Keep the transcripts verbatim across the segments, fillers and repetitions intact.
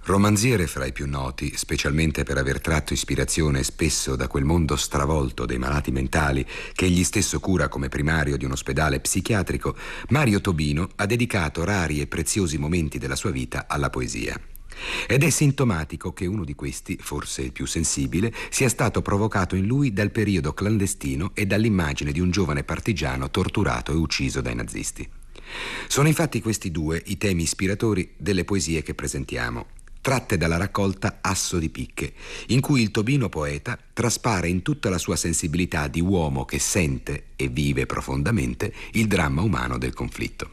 Romanziere fra i più noti, specialmente per aver tratto ispirazione spesso da quel mondo stravolto dei malati mentali che egli stesso cura come primario di un ospedale psichiatrico, Mario Tobino ha dedicato rari e preziosi momenti della sua vita alla poesia. Ed è sintomatico che uno di questi, forse il più sensibile, sia stato provocato in lui dal periodo clandestino e dall'immagine di un giovane partigiano torturato e ucciso dai nazisti. Sono infatti questi due i temi ispiratori delle poesie che presentiamo, tratte dalla raccolta Asso di picche, in cui il Tobino poeta traspare in tutta la sua sensibilità di uomo che sente e vive profondamente il dramma umano del conflitto.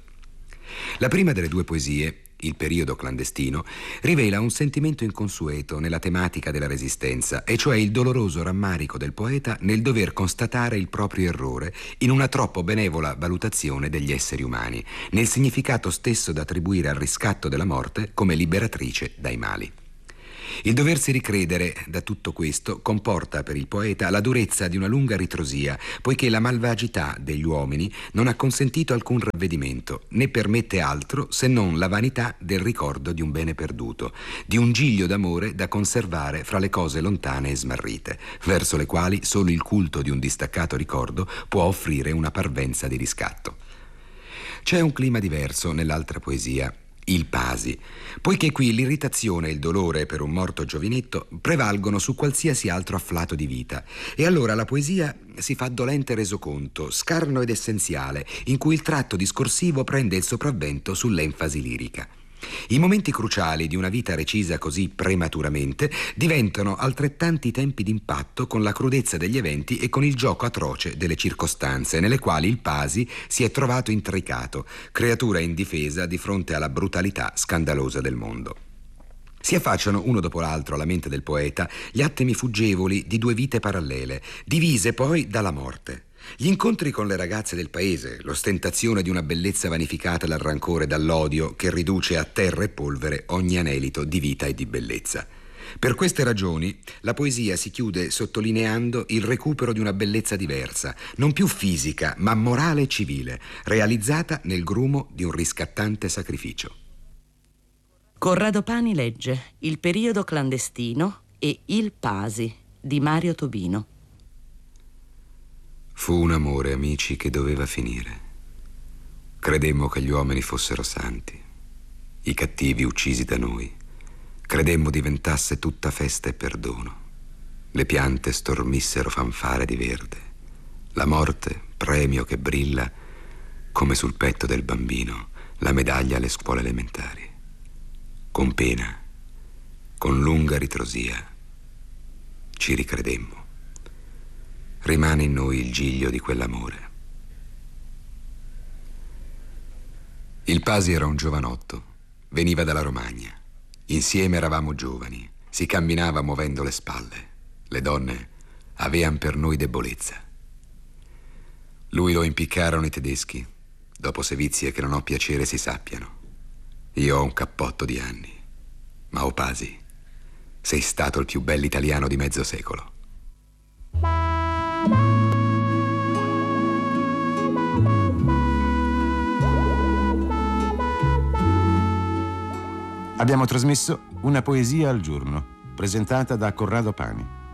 La prima delle due poesie, Il periodo clandestino, rivela un sentimento inconsueto nella tematica della resistenza, e cioè il doloroso rammarico del poeta nel dover constatare il proprio errore in una troppo benevola valutazione degli esseri umani, nel significato stesso da attribuire al riscatto della morte come liberatrice dai mali. Il doversi ricredere da tutto questo comporta per il poeta la durezza di una lunga ritrosia, poiché la malvagità degli uomini non ha consentito alcun ravvedimento, né permette altro se non la vanità del ricordo di un bene perduto, di un giglio d'amore da conservare fra le cose lontane e smarrite, verso le quali solo il culto di un distaccato ricordo può offrire una parvenza di riscatto. C'è un clima diverso nell'altra poesia, Il Pasi, poiché qui l'irritazione e il dolore per un morto giovinetto prevalgono su qualsiasi altro afflato di vita, e allora la poesia si fa dolente resoconto, scarno ed essenziale, in cui il tratto discorsivo prende il sopravvento sull'enfasi lirica. I momenti cruciali di una vita recisa così prematuramente diventano altrettanti tempi d'impatto con la crudezza degli eventi e con il gioco atroce delle circostanze nelle quali il Pasi si è trovato intricato, creatura indifesa di fronte alla brutalità scandalosa del mondo. Si affacciano uno dopo l'altro alla mente del poeta gli attimi fuggevoli di due vite parallele, divise poi dalla morte. Gli incontri con le ragazze del paese, l'ostentazione di una bellezza vanificata dal rancore e dall'odio che riduce a terra e polvere ogni anelito di vita e di bellezza. Per queste ragioni la poesia si chiude sottolineando il recupero di una bellezza diversa, non più fisica ma morale e civile, realizzata nel grumo di un riscattante sacrificio. Corrado Pani legge Il periodo clandestino e Il Pasi di Mario Tobino. Fu un amore, amici, che doveva finire. Credemmo che gli uomini fossero santi, i cattivi uccisi da noi. Credemmo diventasse tutta festa e perdono. Le piante stormissero fanfare di verde. La morte, premio che brilla, come sul petto del bambino, la medaglia alle scuole elementari. Con pena, con lunga ritrosia, ci ricredemmo. Rimane in noi il giglio di quell'amore. Il Pasi era un giovanotto, veniva dalla Romagna. Insieme eravamo giovani, si camminava muovendo le spalle. Le donne avean per noi debolezza. Lui lo impiccarono i tedeschi, dopo sevizie che non ho piacere si sappiano. Io ho un cappotto di anni, ma o Pasi, sei stato il più bell'italiano di mezzo secolo. Abbiamo trasmesso Una poesia al giorno, presentata da Corrado Pani.